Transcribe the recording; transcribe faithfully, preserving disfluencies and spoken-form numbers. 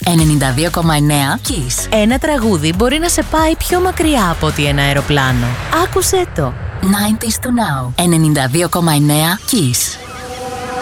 ενενήντα δύο κόμμα εννέα Kiss. Ένα τραγούδι μπορεί να σε πάει πιο μακριά από ότι ένα αεροπλάνο. Άκουσέ το. ενενήντα του Now. ενενήντα δύο κόμμα εννέα Kiss.